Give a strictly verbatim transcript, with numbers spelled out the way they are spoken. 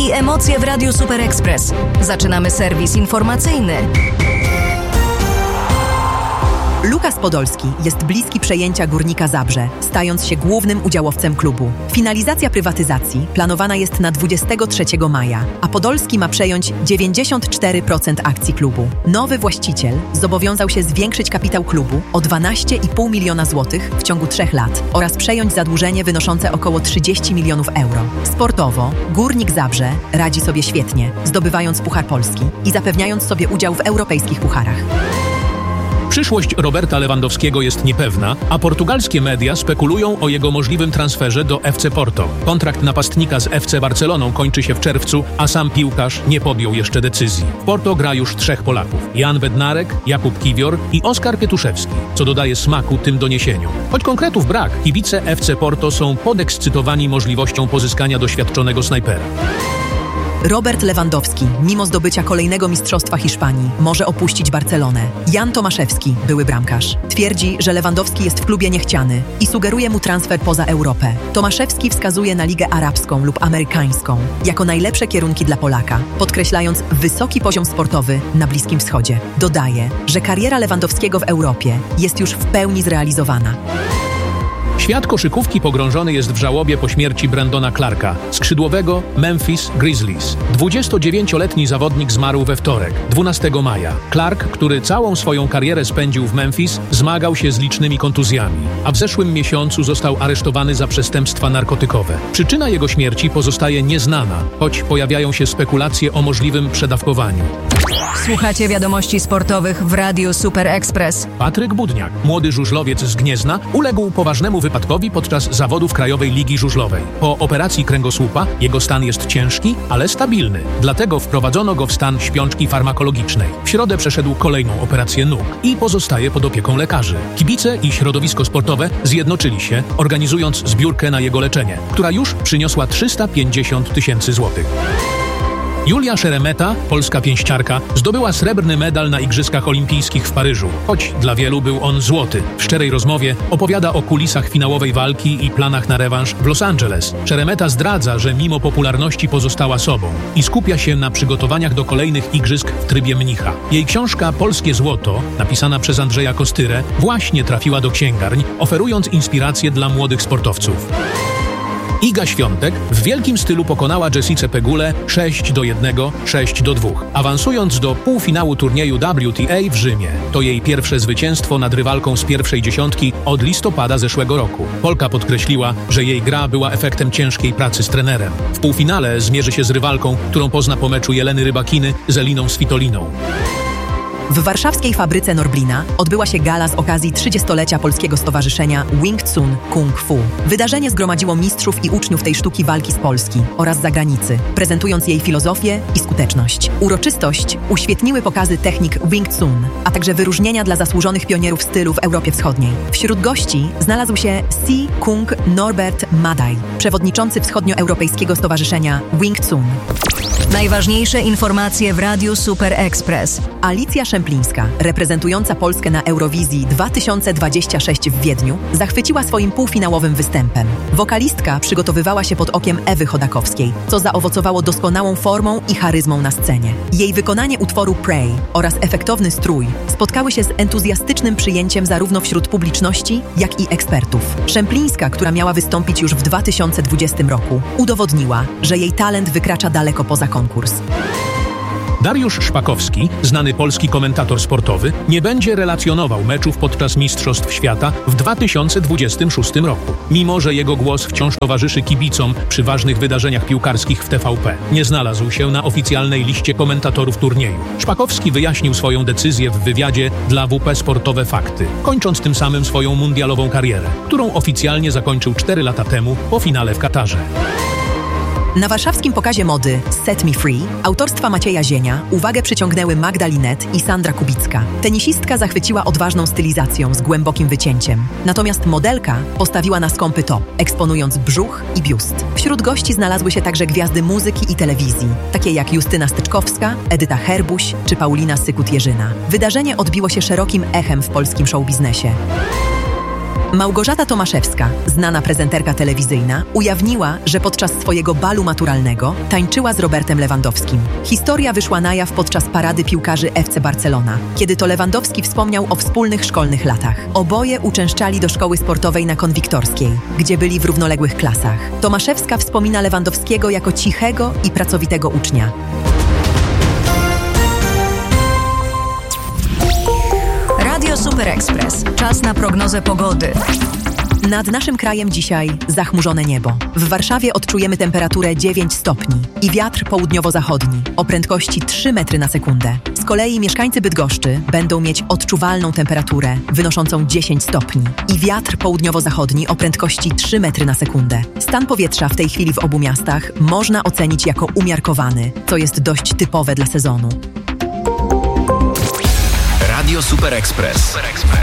i emocje w Radiu Super Express. Zaczynamy serwis informacyjny. Lukas Podolski jest bliski przejęcia Górnika Zabrze, stając się głównym udziałowcem klubu. Finalizacja prywatyzacji planowana jest na dwudziestego trzeciego maja, a Podolski ma przejąć dziewięćdziesiąt cztery procent akcji klubu. Nowy właściciel zobowiązał się zwiększyć kapitał klubu o dwanaście i pół miliona złotych w ciągu trzech lat oraz przejąć zadłużenie wynoszące około trzydzieści milionów euro. Sportowo Górnik Zabrze radzi sobie świetnie, zdobywając Puchar Polski i zapewniając sobie udział w europejskich pucharach. Przyszłość Roberta Lewandowskiego jest niepewna, a portugalskie media spekulują o jego możliwym transferze do F C Porto. Kontrakt napastnika z F C Barceloną kończy się w czerwcu, a sam piłkarz nie podjął jeszcze decyzji. W Porto gra już trzech Polaków: Jan Bednarek, Jakub Kiwior i Oskar Pietuszewski, co dodaje smaku tym doniesieniom. Choć konkretów brak, kibice F C Porto są podekscytowani możliwością pozyskania doświadczonego snajpera. Robert Lewandowski, mimo zdobycia kolejnego mistrzostwa Hiszpanii, może opuścić Barcelonę. Jan Tomaszewski, były bramkarz, twierdzi, że Lewandowski jest w klubie niechciany i sugeruje mu transfer poza Europę. Tomaszewski wskazuje na Ligę Arabską lub Amerykańską jako najlepsze kierunki dla Polaka, podkreślając wysoki poziom sportowy na Bliskim Wschodzie. Dodaje, że kariera Lewandowskiego w Europie jest już w pełni zrealizowana. Świat koszykówki pogrążony jest w żałobie po śmierci Brandona Clarka, skrzydłowego Memphis Grizzlies. dwudziestodziewięcioletni zawodnik zmarł we wtorek, dwunastego maja. Clark, który całą swoją karierę spędził w Memphis, zmagał się z licznymi kontuzjami, a w zeszłym miesiącu został aresztowany za przestępstwa narkotykowe. Przyczyna jego śmierci pozostaje nieznana, choć pojawiają się spekulacje o możliwym przedawkowaniu. Słuchacie wiadomości sportowych w Radiu Super Express. Patryk Budniak, młody żużlowiec z Gniezna, uległ poważnemu wypadkowi podczas zawodów Krajowej Ligi Żużlowej. Po operacji kręgosłupa jego stan jest ciężki, ale stabilny. Dlatego wprowadzono go w stan śpiączki farmakologicznej. W środę przeszedł kolejną operację nóg i pozostaje pod opieką lekarzy. Kibice i środowisko sportowe zjednoczyli się, organizując zbiórkę na jego leczenie, która już przyniosła trzysta pięćdziesiąt tysięcy złotych. Julia Szeremeta, polska pięściarka, zdobyła srebrny medal na Igrzyskach Olimpijskich w Paryżu, choć dla wielu był on złoty. W szczerej rozmowie opowiada o kulisach finałowej walki i planach na rewanż w Los Angeles. Szeremeta zdradza, że mimo popularności pozostała sobą i skupia się na przygotowaniach do kolejnych igrzysk w trybie mnicha. Jej książka Polskie Złoto, napisana przez Andrzeja Kostyrę, właśnie trafiła do księgarni, oferując inspirację dla młodych sportowców. Iga Świątek w wielkim stylu pokonała Jessicę Pegulę sześć do jednego, sześć do dwóch, awansując do półfinału turnieju W T A w Rzymie. To jej pierwsze zwycięstwo nad rywalką z pierwszej dziesiątki od listopada zeszłego roku. Polka podkreśliła, że jej gra była efektem ciężkiej pracy z trenerem. W półfinale zmierzy się z rywalką, którą pozna po meczu Jeleny Rybakiny z Eliną Svitoliną. W warszawskiej fabryce Norblina odbyła się gala z okazji trzydziestolecia Polskiego Stowarzyszenia Wing Tsun Kung Fu. Wydarzenie zgromadziło mistrzów i uczniów tej sztuki walki z Polski oraz zagranicy, prezentując jej filozofię i skuteczność. Uroczystość uświetniły pokazy technik Wing Tsun, a także wyróżnienia dla zasłużonych pionierów stylu w Europie Wschodniej. Wśród gości znalazł się Si Kung Norbert Madaj, przewodniczący Wschodnioeuropejskiego Stowarzyszenia Wing Tsun. Najważniejsze informacje w Radiu Super Express. Alicja Szemplińska, reprezentująca Polskę na Eurowizji dwa tysiące dwudziestym szóstym w Wiedniu, zachwyciła swoim półfinałowym występem. Wokalistka przygotowywała się pod okiem Ewy Chodakowskiej, co zaowocowało doskonałą formą i charyzmą na scenie. Jej wykonanie utworu Pray oraz efektowny strój spotkały się z entuzjastycznym przyjęciem zarówno wśród publiczności, jak i ekspertów. Szemplińska, która miała wystąpić już w dwa tysiące dwudziestym roku, udowodniła, że jej talent wykracza daleko poza konkurs. Dariusz Szpakowski, znany polski komentator sportowy, nie będzie relacjonował meczów podczas Mistrzostw Świata w dwa tysiące dwudziestym szóstym roku, mimo że jego głos wciąż towarzyszy kibicom przy ważnych wydarzeniach piłkarskich w T V P. Nie znalazł się na oficjalnej liście komentatorów turnieju. Szpakowski wyjaśnił swoją decyzję w wywiadzie dla W P Sportowe Fakty, kończąc tym samym swoją mundialową karierę, którą oficjalnie zakończył cztery lata temu po finale w Katarze. Na warszawskim pokazie mody Set Me Free autorstwa Macieja Zienia uwagę przyciągnęły Magda Linet i Sandra Kubicka. Tenisistka zachwyciła odważną stylizacją z głębokim wycięciem. Natomiast modelka postawiła na skąpy top, eksponując brzuch i biust. Wśród gości znalazły się także gwiazdy muzyki i telewizji, takie jak Justyna Styczkowska, Edyta Herbuś czy Paulina Sykut-Jerzyna. Wydarzenie odbiło się szerokim echem w polskim showbiznesie. Małgorzata Tomaszewska, znana prezenterka telewizyjna, ujawniła, że podczas swojego balu maturalnego tańczyła z Robertem Lewandowskim. Historia wyszła na jaw podczas parady piłkarzy F C Barcelona, kiedy to Lewandowski wspomniał o wspólnych szkolnych latach. Oboje uczęszczali do szkoły sportowej na Konwiktorskiej, gdzie byli w równoległych klasach. Tomaszewska wspomina Lewandowskiego jako cichego i pracowitego ucznia. Radio Super Express. Czas na prognozę pogody. Nad naszym krajem dzisiaj zachmurzone niebo. W Warszawie odczujemy temperaturę dziewięć stopni i wiatr południowo-zachodni o prędkości trzy metry na sekundę. Z kolei mieszkańcy Bydgoszczy będą mieć odczuwalną temperaturę wynoszącą dziesięć stopni i wiatr południowo-zachodni o prędkości trzy metry na sekundę. Stan powietrza w tej chwili w obu miastach można ocenić jako umiarkowany, co jest dość typowe dla sezonu. Radio Super Express.